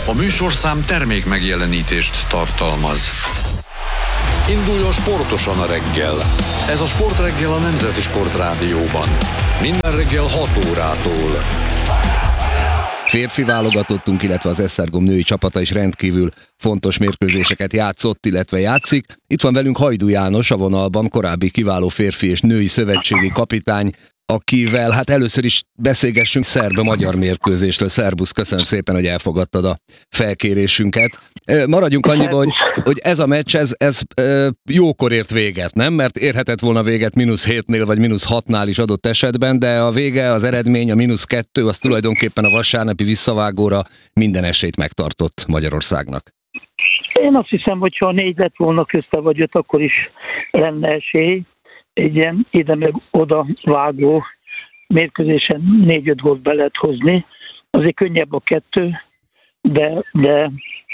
A műsorszám termék megjelenítést tartalmaz. Induljon sportosan a reggel. Ez a Sportreggel a Nemzeti Sportrádióban. Minden reggel 6 órától. Férfi válogatottunk, illetve az Esztergom női csapata is rendkívül fontos mérkőzéseket játszott, illetve játszik. Itt van velünk Hajdú János a vonalban, korábbi kiváló férfi és női szövetségi kapitány, akivel hát először is beszélgessünk szerb-magyar mérkőzésről. Szerbusz, köszönöm szépen, hogy elfogadtad a felkérésünket. Maradjunk annyiba, hogy ez a meccs, ez jókor ért véget, nem? Mert érhetett volna véget -7-nél vagy -6-nál is adott esetben, de a vége, az eredmény, a -2, az tulajdonképpen a vasárnapi visszavágóra minden esélyt megtartott Magyarországnak. Én azt hiszem, hogy ha 4 lett volna közte vagy 5, akkor is lenne esély. Egy ilyen ide meg oda vágó mérkőzésen 4-5 gólt be lehet hozni. Azért könnyebb a 2, de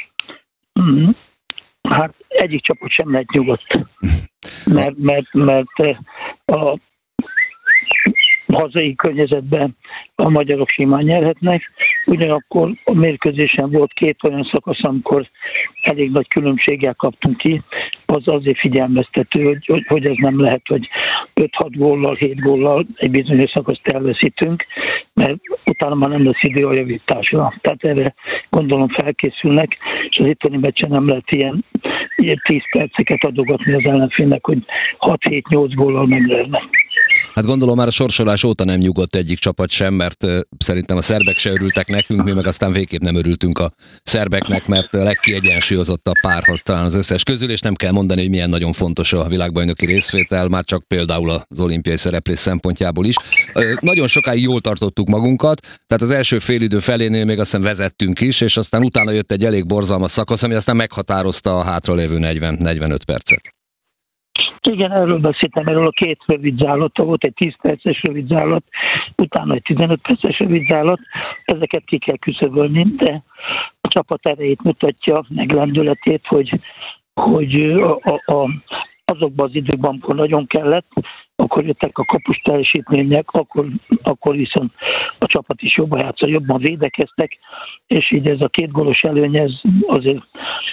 hát egyik csapat sem lehet nyugodt. Mert a hazai környezetben a magyarok simán nyerhetnek. Ugyanakkor a mérkőzésen volt 2 olyan szakasz, amikor elég nagy különbséggel kaptunk ki. Az azért figyelmeztető, hogy ez nem lehet, hogy 5-6 góllal, 7 góllal egy bizonyos szakaszt elveszítünk, mert utána már nem lesz idő a javításra. Tehát erre gondolom felkészülnek, és az itteni meccsen nem lehet ilyen 10 perceket adogatni az ellenfélnek, hogy 6-7-8 góllal megvernek. Hát gondolom már a sorsolás óta nem nyugodt egyik csapat sem, mert szerintem a szerbek se örültek nekünk, mi meg aztán végképp nem örültünk a szerbeknek, mert a legkiegyensúlyozottabb párharc talán az összes közül, és nem kell mondani, hogy milyen nagyon fontos a világbajnoki részvétel, már csak például az olimpiai szereplés szempontjából is. Nagyon sokáig jól tartottuk magunkat, tehát az első félidő felénél még azt hiszem vezettünk is, és aztán utána jött egy elég borzalmas szakasz, ami aztán meghatározta a hátralévő 40-45 percet. Igen, erről beszéltem, erről a 2 rövidzálata volt, egy 10 perces rövidzállat, utána egy 15 perces rövidzállat, ezeket ki kell küszöbölni, de a csapat erejét mutatja, meg lendületét, hogy azokban az időkben, amikor nagyon kellett, akkor jöttek a kapus teljesítmények, akkor viszont a csapat is jobban játszott, jobban védekeztek, és így ez a 2 gólos előny, ez azért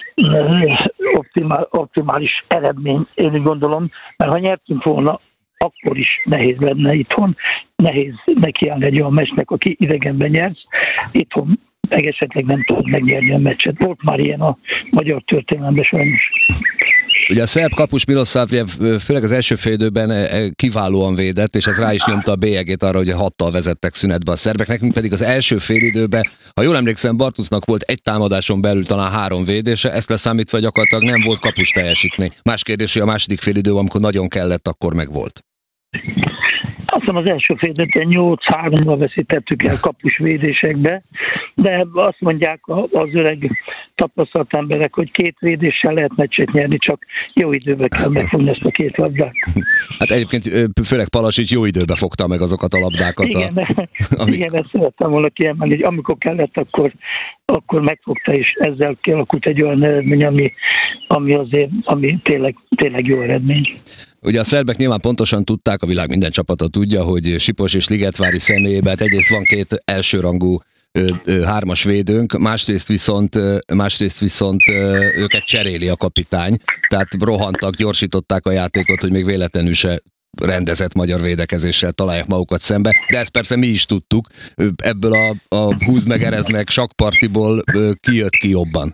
optimális eredmény, én úgy gondolom, mert ha nyertünk volna, akkor is nehéz lenne itthon, nehéz nekiállni egy olyan meccsnek, aki idegenben nyersz, itthon meg esetleg nem tudod megnyerni a meccset. Volt már ilyen a magyar történelemben sajnos. Ugye a szerb kapus Milosavljev főleg az első félidőben kiválóan védett, és ez rá is nyomta a bélyegét arra, hogy 6-tal vezettek szünetbe a szerbek. Nekünk pedig az első félidőben, ha jól emlékszem, Bartusznak volt egy támadáson belül talán 3 védése, ezt leszámítva gyakorlatilag nem volt kapus teljesítmény. Más kérdés, hogy a második félidőben, amikor nagyon kellett, akkor meg volt. Azt hiszem az első félidőben 8-3-ra veszítettük el kapusvédésekbe, de azt mondják az öreg tapasztalt emberek, hogy 2 védéssel lehet meccset nyerni, csak jó időben kell megfogni ezt a 2 labdát. Hát egyébként főleg Palasics jó időben fogta meg azokat a labdákat. Igen, ezt szerettem volna kiemelni, hogy amikor kellett, akkor megfogta, és ezzel kialakult egy olyan eredmény, ami tényleg jó eredmény. Ugye a szerbek nyilván pontosan tudták, a világ minden csapata tudja, hogy Sipos és Ligetvári személyében egyrészt van 2 elsőrangú 3-as védőnk, másrészt viszont őket cseréli a kapitány, tehát rohantak, gyorsították a játékot, hogy még véletlenül se rendezett magyar védekezéssel találják magukat szembe, de ezt persze mi is tudtuk, ebből a húzd meg, erezd meg sakkpartiból ki jött ki jobban?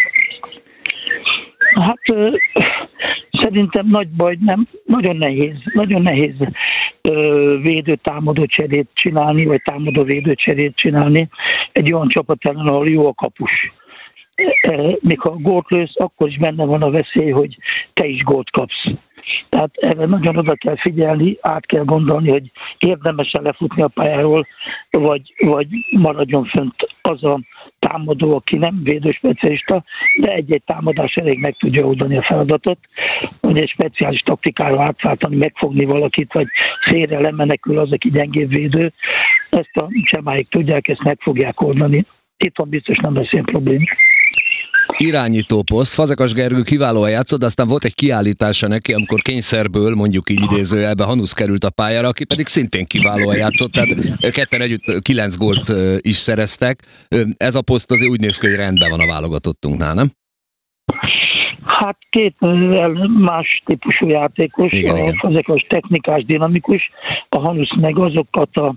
Hát szerintem nagy baj nem, nagyon nehéz védő-támadó cserét csinálni, vagy támadó-védő cserét csinálni egy olyan csapat ellen, ahol jó a kapus. Még ha gólt lősz, akkor is benne van a veszély, hogy te is gólt kapsz. Tehát erre nagyon oda kell figyelni, át kell gondolni, hogy érdemes-e lefutni a pályáról, vagy maradjon fönt az a támadó, aki nem védőspecialista, de egy-egy támadás elég meg tudja oldani a feladatot, hogy egy speciális taktikára átváltani, megfogni valakit, vagy félre lemenekül az, aki gyengébb védő. Ezt a csemáik tudják, ezt meg fogják oldani. Itthon biztos nem lesz ilyen probléma. irányító poszt. Fazekas Gergő kiválóan játszott, de aztán volt egy kiállítása neki, amikor kényszerből, mondjuk így idézőjelbe Hanusz került a pályára, aki pedig szintén kiválóan játszott, tehát ketten együtt 9 gólt is szereztek. Ez a poszt azért úgy néz ki, hogy rendben van a válogatottunknál, nem? Hát két más típusú játékos, igen. Fazekas technikás, dinamikus, a Hanusz meg azokat a